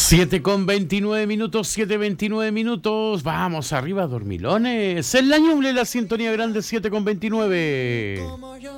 7:29, 7:29. Vamos arriba, dormilones. En la Ñuble, la sintonía grande, 7:29.